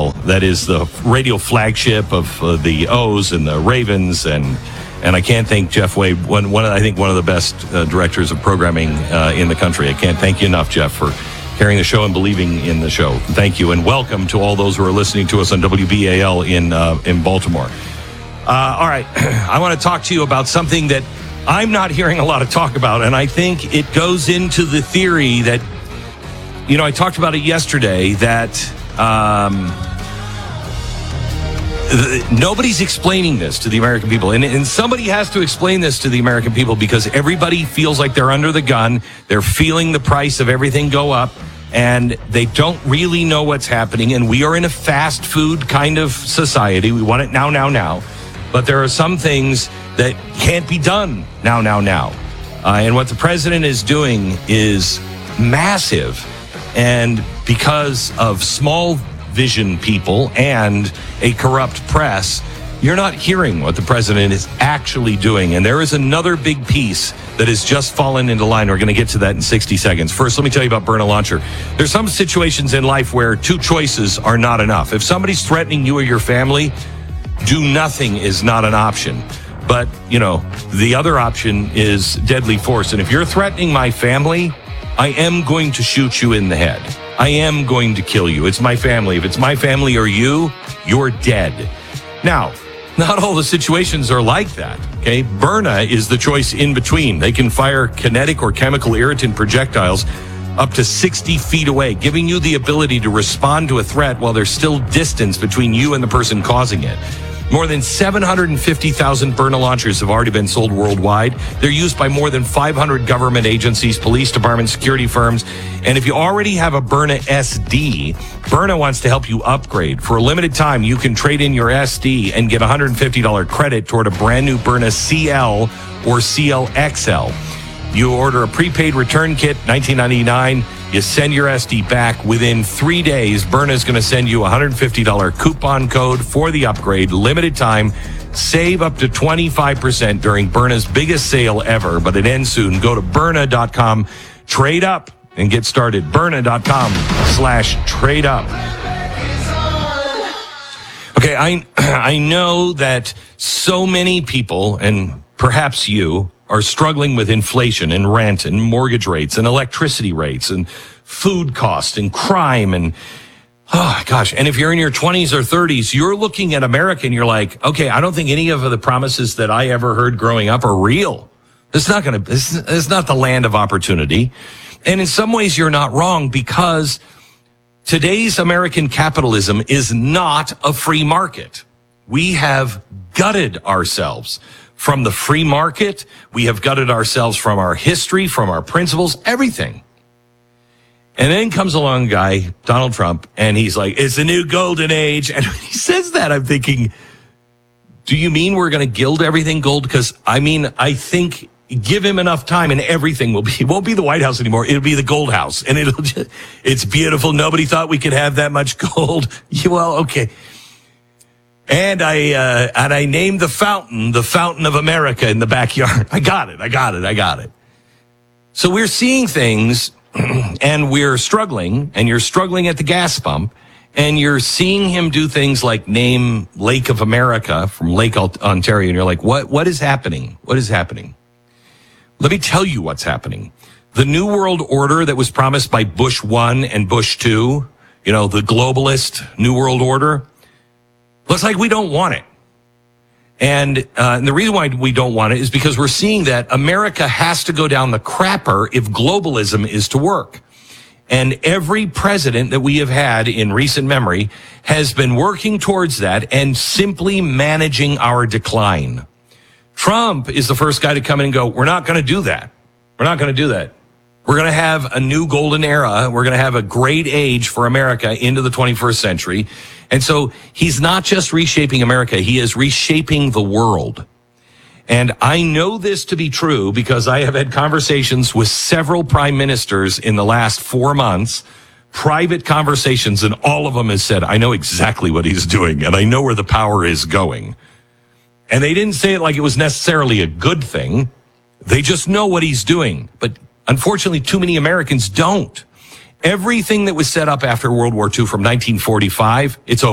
WBAL, that is the radio flagship of the O's and the Ravens, and I can't thank Jeff Wade, I think one of the best directors of programming in the country. I can't thank you enough, Jeff, for carrying the show and believing in the show. Thank you, and welcome to all those who are listening to us on WBAL in Baltimore. All right, I want to talk to you about something that I'm not hearing a lot of talk about, and I think it goes into the theory that, I talked about it yesterday, that nobody's explaining this to the American people. And somebody has to explain this to the American people, because everybody feels like they're under the gun. They're feeling the price of everything go up, and they don't really know what's happening. And we are in a fast food kind of society. We want it now. But there are some things that can't be done now. And what the president is doing is massive. And because of small vision people and a corrupt press, you're not hearing what the president is actually doing. And there is another big piece that has just fallen into line. We're going to get to that in 60 seconds. First, let me tell you about Byrna Launcher. There's some situations in life where two choices are not enough. If somebody's threatening you or your family, do nothing is not an option. But, the other option is deadly force. And if you're threatening my family, I am going to shoot you in the head. I am going to kill you. It's my family. If it's my family or you, you're dead. Now, not all the situations are like that, okay? Byrna is the choice in between. They can fire kinetic or chemical irritant projectiles up to 60 feet away, giving you the ability to respond to a threat while there's still distance between you and the person causing it. More than 750,000 Byrna launchers have already been sold worldwide. They're used by more than 500 government agencies, police departments, security firms. And if you already have a Byrna SD, Byrna wants to help you upgrade. For a limited time, you can trade in your SD and get $150 credit toward a brand new Byrna CL or CL XL. You order a prepaid return kit, $19.99. You send your SD back. Within 3 days, Byrna is going to send you a $150 coupon code for the upgrade. Limited time. Save up to 25% during Byrna's biggest sale ever, but it ends soon. Go to Byrna.com, trade up, and get started. Byrna.com/trade up. Okay, I know that so many people, and perhaps you, are struggling with inflation and rent and mortgage rates and electricity rates and food costs and crime and, oh gosh. And if you're in your 20s or 30s, you're looking at America and you're like, okay, I don't think any of the promises that I ever heard growing up are real. This is not the land of opportunity. And in some ways you're not wrong, because today's American capitalism is not a free market. We have gutted ourselves from the free market. We have gutted ourselves from our history, from our principles, everything. And then comes along a guy, Donald Trump, and he's like, it's a new golden age. And when he says that, I'm thinking, do you mean we're going to gild everything gold? Because, I think give him enough time and everything won't be the White House anymore. It'll be the Gold House. And it's beautiful. Nobody thought we could have that much gold. Well, okay. And I named the fountain of America in the backyard. I got it. So we're seeing things, and we're struggling, and you're struggling at the gas pump, and you're seeing him do things like name Lake of America from Lake Ontario, and you're like, what is happening? What is happening? Let me tell you what's happening. The New World Order that was promised by Bush 1 and Bush 2, the globalist New World Order, looks like we don't want it. And the reason why we don't want it is because we're seeing that America has to go down the crapper if globalism is to work. And every president that we have had in recent memory has been working towards that and simply managing our decline. Trump is the first guy to come in and go, we're not going to do that. We're not going to do that. We're going to have a new golden era. We're going to have a great age for America into the 21st century. And so he's not just reshaping America, he is reshaping the world. And I know this to be true because I have had conversations with several prime ministers in the last 4 months, private conversations, and all of them has said, I know exactly what he's doing, and I know where the power is going. And they didn't say it like it was necessarily a good thing. They just know what he's doing. But unfortunately, too many Americans don't. Everything that was set up after World War II from 1945, it's over.